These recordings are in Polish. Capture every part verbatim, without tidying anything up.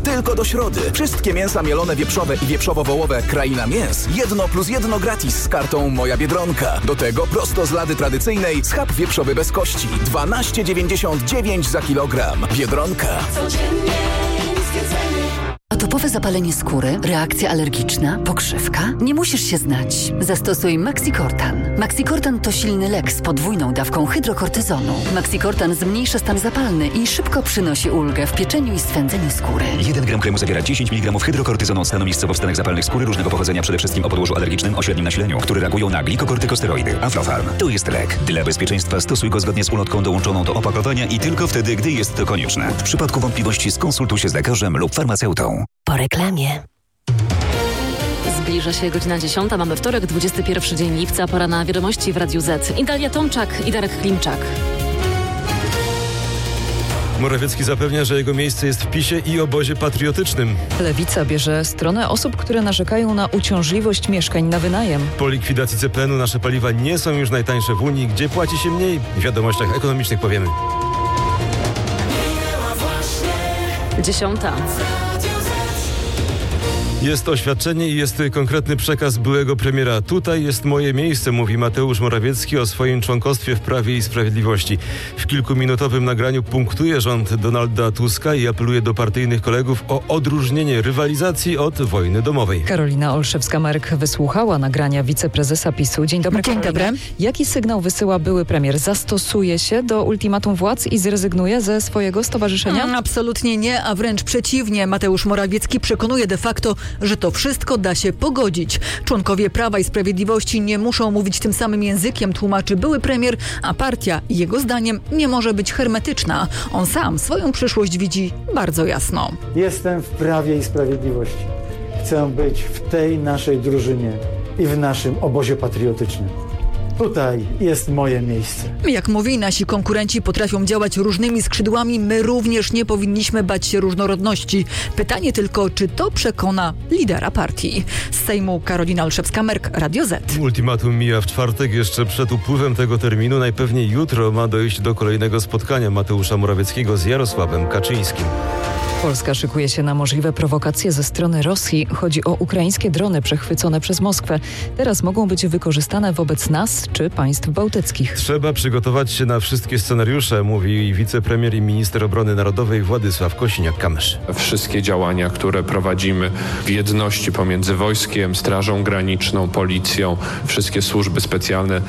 Tylko do środy. Wszystkie mięsa mielone wieprzowe i wieprzowo-wołowe Kraina Mięs. Jedno plus jedno gratis z kartą Moja Biedronka. Do tego prosto z lady tradycyjnej schab wieprzowy bez kości. dwanaście dziewięćdziesiąt dziewięć za kilogram. Biedronka. Codziennie niskie ceny. Atopowe zapalenie skóry, reakcja alergiczna, pokrzywka? Nie musisz się znać. Zastosuj Maxicortan. Maxicortan to silny lek z podwójną dawką hydrokortyzonu. Maxicortan zmniejsza stan zapalny i szybko przynosi ulgę w pieczeniu i swędzeniu skóry. jeden gram kremu zawiera dziesięć miligramów hydrokortyzonu od stanu miejscowo w stanach zapalnych skóry różnego pochodzenia, przede wszystkim o podłożu alergicznym o średnim nasileniu, które reagują na glikokortykosteroidy. Aflofarm to jest lek. Dla bezpieczeństwa stosuj go zgodnie z ulotką dołączoną do opakowania i tylko wtedy, gdy jest to konieczne. W przypadku wątpliwości skonsultuj się z lekarzem lub farmaceutą. Po reklamie. Zbliża się godzina dziesiąta, mamy wtorek, dwudziesty pierwszy dzień lipca, pora na wiadomości w Radiu Z. Idalia Tomczak i Darek Klimczak. Morawiecki zapewnia, że jego miejsce jest w PiSie i obozie patriotycznym. Lewica bierze stronę osób, które narzekają na uciążliwość mieszkań na wynajem. Po likwidacji C P N u nasze paliwa nie są już najtańsze w Unii, gdzie płaci się mniej. W wiadomościach ekonomicznych powiemy. Dziesiąta. Jest oświadczenie i jest konkretny przekaz byłego premiera. Tutaj jest moje miejsce, mówi Mateusz Morawiecki o swoim członkostwie w Prawie i Sprawiedliwości. W kilkuminutowym nagraniu punktuje rząd Donalda Tuska i apeluje do partyjnych kolegów o odróżnienie rywalizacji od wojny domowej. Karolina Olszewska-Mark wysłuchała nagrania wiceprezesa PiSu. Dzień dobry. Dzień dobry. Jaki sygnał wysyła były premier? Zastosuje się do ultimatum władz i zrezygnuje ze swojego stowarzyszenia? Mm, absolutnie nie, a wręcz przeciwnie. Mateusz Morawiecki przekonuje de facto, że to wszystko da się pogodzić. Członkowie Prawa i Sprawiedliwości nie muszą mówić tym samym językiem, tłumaczy były premier, a partia, jego zdaniem, nie może być hermetyczna. On sam swoją przyszłość widzi bardzo jasno. Jestem w Prawie i Sprawiedliwości. Chcę być w tej naszej drużynie i w naszym obozie patriotycznym. Tutaj jest moje miejsce. Jak mówi, nasi konkurenci potrafią działać różnymi skrzydłami. My również nie powinniśmy bać się różnorodności. Pytanie tylko, czy to przekona lidera partii. Z Sejmu Karolina Olszewska-Merk, Radio Z. Ultimatum mija w czwartek. Jeszcze przed upływem tego terminu, najpewniej jutro, ma dojść do kolejnego spotkania Mateusza Morawieckiego z Jarosławem Kaczyńskim. Polska szykuje się na możliwe prowokacje ze strony Rosji. Chodzi o ukraińskie drony przechwycone przez Moskwę. Teraz mogą być wykorzystane wobec nas czy państw bałtyckich. Trzeba przygotować się na wszystkie scenariusze, mówi wicepremier i minister obrony narodowej Władysław Kosiniak-Kamysz. Wszystkie działania, które prowadzimy w jedności pomiędzy wojskiem, Strażą Graniczną, Policją, wszystkie służby specjalne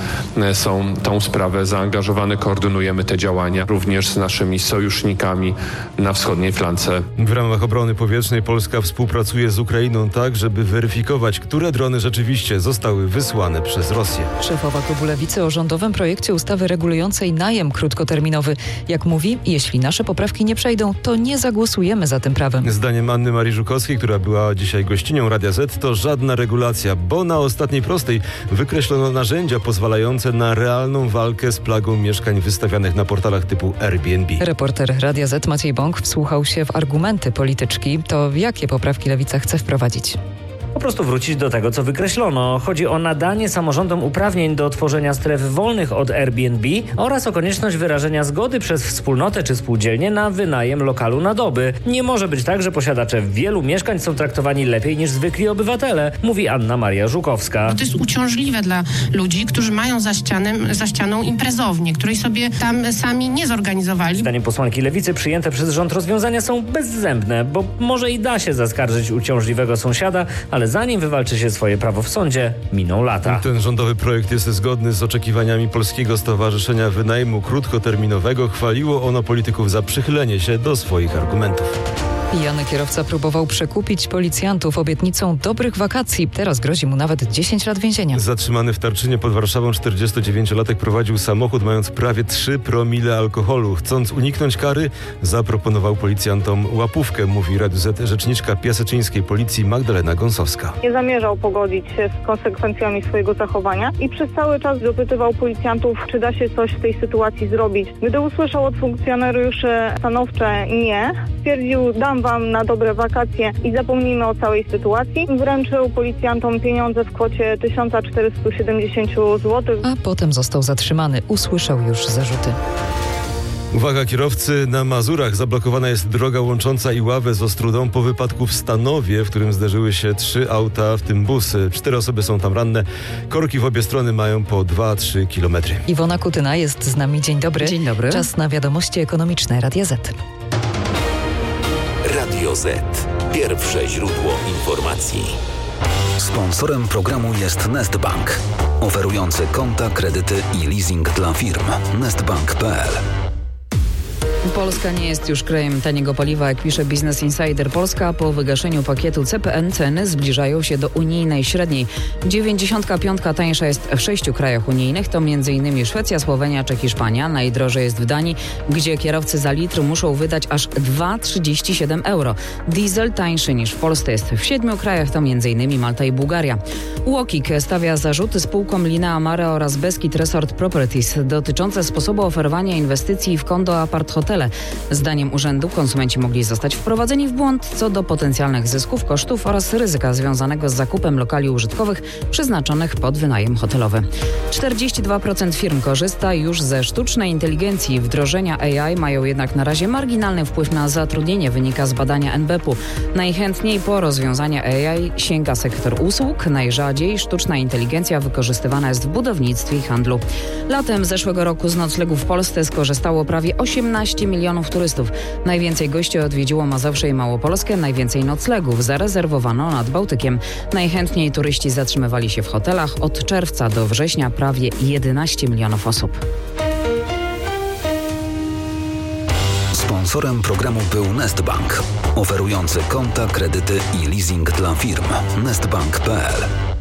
są tą sprawę zaangażowane. Koordynujemy te działania również z naszymi sojusznikami na wschodniej flance. W ramach obrony powietrznej Polska współpracuje z Ukrainą tak, żeby weryfikować, które drony rzeczywiście zostały wysłane przez Rosję. Szefowa klubu Lewicy o rządowym projekcie ustawy regulującej najem krótkoterminowy. Jak mówi, jeśli nasze poprawki nie przejdą, to nie zagłosujemy za tym prawem. Zdaniem Anny Marii Żukowskiej, która była dzisiaj gościnią Radia Z, to żadna regulacja, bo na ostatniej prostej wykreślono narzędzia pozwalające na realną walkę z plagą mieszkań wystawianych na portalach typu Airbnb. Reporter Radia Z Maciej Bąk wsłuchał się w argumenty polityczki. To jakie poprawki Lewica chce wprowadzić? Po prostu wrócić do tego, co wykreślono. Chodzi o nadanie samorządom uprawnień do tworzenia stref wolnych od Airbnb oraz o konieczność wyrażenia zgody przez wspólnotę czy spółdzielnię na wynajem lokalu na doby. Nie może być tak, że posiadacze wielu mieszkań są traktowani lepiej niż zwykli obywatele, mówi Anna Maria Żukowska. To jest uciążliwe dla ludzi, którzy mają za, ścianem, za ścianą imprezownię, której sobie tam sami nie zorganizowali. Zdaniem posłanki Lewicy przyjęte przez rząd rozwiązania są bezzębne, bo może i da się zaskarżyć uciążliwego sąsiada, ale zanim wywalczy się swoje prawo w sądzie, miną lata. Ten rządowy projekt jest zgodny z oczekiwaniami Polskiego Stowarzyszenia Wynajmu Krótkoterminowego. Chwaliło ono polityków za przychylenie się do swoich argumentów. Pijany kierowca próbował przekupić policjantów obietnicą dobrych wakacji. Teraz grozi mu nawet dziesięć lat więzienia. Zatrzymany w Tarczynie pod Warszawą czterdziestodziewięciolatek prowadził samochód mając prawie trzy promile alkoholu. Chcąc uniknąć kary, zaproponował policjantom łapówkę, mówi Radiu Z rzeczniczka piaseczyńskiej policji Magdalena Gąsowska. Nie zamierzał pogodzić się z konsekwencjami swojego zachowania i przez cały czas dopytywał policjantów, czy da się coś w tej sytuacji zrobić. Gdy usłyszał od funkcjonariuszy stanowcze nie, stwierdził, dam wam na dobre wakacje i zapomnijmy o całej sytuacji. Wręczył policjantom pieniądze w kwocie tysiąc czterysta siedemdziesiąt złotych. A potem został zatrzymany. Usłyszał już zarzuty. Uwaga kierowcy, na Mazurach zablokowana jest droga łącząca Iławę z Ostródą po wypadku w Stanowie, w którym zderzyły się trzy auta, w tym bus. Cztery osoby są tam ranne. Korki w obie strony mają po dwa trzy kilometry. Iwona Kutyna jest z nami. Dzień dobry. Dzień dobry. Czas na wiadomości ekonomiczne Radia Z. Radio Z. Pierwsze źródło informacji. Sponsorem programu jest Nestbank, oferujący konta, kredyty i leasing dla firm. nestbank kropka p l. Polska nie jest już krajem taniego paliwa, jak pisze Business Insider. Polska po wygaszeniu pakietu C P N ceny zbliżają się do unijnej średniej. dziewięćdziesiątka piątka tańsza jest w sześciu krajach unijnych, to m.in. Szwecja, Słowenia czy Hiszpania. Najdrożej jest w Danii, gdzie kierowcy za litr muszą wydać aż dwa przecinek trzydzieści siedem euro. Diesel tańszy niż w Polsce jest w siedmiu krajach, to m.in. Malta i Bułgaria. UOKiK stawia zarzuty spółkom Linea Mare oraz Beskid Resort Properties dotyczące sposobu oferowania inwestycji w kondo apart hotele. Zdaniem urzędu konsumenci mogli zostać wprowadzeni w błąd co do potencjalnych zysków, kosztów oraz ryzyka związanego z zakupem lokali użytkowych przeznaczonych pod wynajem hotelowy. czterdzieści dwa procent firm korzysta już ze sztucznej inteligencji. Wdrożenia A I mają jednak na razie marginalny wpływ na zatrudnienie, wynika z badania N B P u. Najchętniej po rozwiązania A I sięga sektor usług. Najrzadziej sztuczna inteligencja wykorzystywana jest w budownictwie i handlu. Latem zeszłego roku z noclegów w Polsce skorzystało prawie osiemnaście milionów turystów. Najwięcej gości odwiedziło Mazowsze i Małopolskę, najwięcej noclegów zarezerwowano nad Bałtykiem. Najchętniej turyści zatrzymywali się w hotelach. Od czerwca do września prawie jedenaście milionów osób. Sponsorem programu był Nestbank, oferujący konta, kredyty i leasing dla firm. nestbank kropka p l.